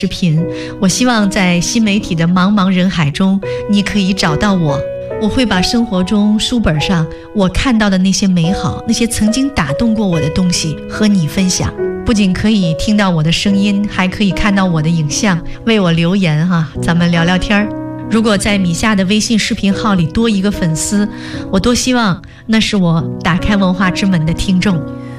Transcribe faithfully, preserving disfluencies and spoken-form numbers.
视频，我希望在新媒体的茫茫人海中，你可以找到我。我会把生活中书本上我看到的那些美好，那些曾经打动过我的东西和你分享。不仅可以听到我的声音，还可以看到我的影像，为我留言哈、啊，咱们聊聊天儿。如果在米夏的微信视频号里多一个粉丝，我多希望那是我打开文化之门的听众。